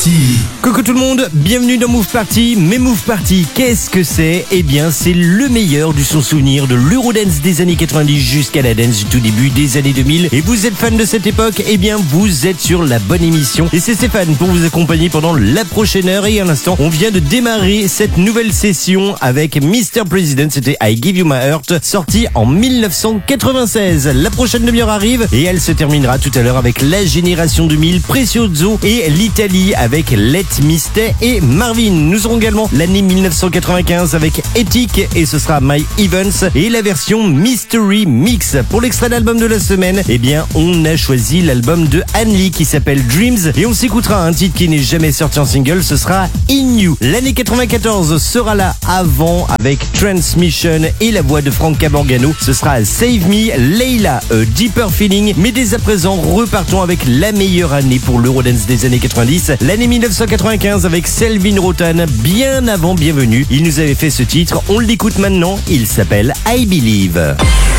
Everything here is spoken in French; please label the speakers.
Speaker 1: Party.
Speaker 2: Coucou tout le monde, bienvenue dans Move Party. Mais Move Party, qu'est-ce que c'est ? Eh bien, c'est le meilleur du son souvenir de l'Eurodance des années 90 jusqu'à la dance du tout début des années 2000. Et vous êtes fan de cette époque ? Eh bien, vous êtes sur la bonne émission. Et c'est Stéphane pour vous accompagner pendant la prochaine heure. Et à l'instant, on vient de démarrer cette nouvelle session avec Mr. President. C'était I Give You My Heart, sorti en 1996. La prochaine demi-heure arrive et elle se terminera tout à l'heure avec la génération 2000, Precioso et l'Italie avec Let Me Stay et Marvin. Nous aurons également l'année 1995 avec Ethic et ce sera My Events et la version Mystery Mix. Pour l'extrait d'album de la semaine, eh bien, on a choisi l'album de Hanley qui s'appelle Dreams et on s'écoutera un titre qui n'est jamais sorti en single, ce sera In You. L'année 94 sera là avant avec Transmission et la voix de Franca Morgano. Ce sera Save Me, Layla, A Deeper Feeling. Mais dès à présent, repartons avec la meilleure année pour l'Eurodance des années 90, l'année 1995 avec Selvin Rotan. Bien avant Bienvenue, il nous avait fait ce titre, on l'écoute maintenant, il s'appelle I Believe.